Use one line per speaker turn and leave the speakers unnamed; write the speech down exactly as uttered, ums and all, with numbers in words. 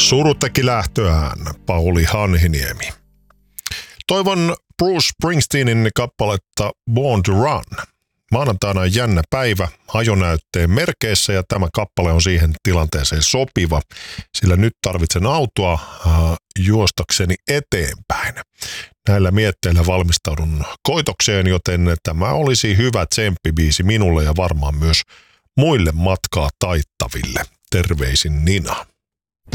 Suru teki lähtöään, Pauli Hanhiniemi. Toivon Bruce Springsteenin kappaletta Born to Run. Maanantaina on jännä päivä ajonäytteen merkeissä ja tämä kappale on siihen tilanteeseen sopiva, sillä nyt tarvitsen autoa äh, juostakseni eteenpäin. Näillä mietteillä valmistaudun koitokseen, joten tämä olisi hyvä tsemppibiisi minulle ja varmaan myös muille matkaa taittaville. Terveisin Nina.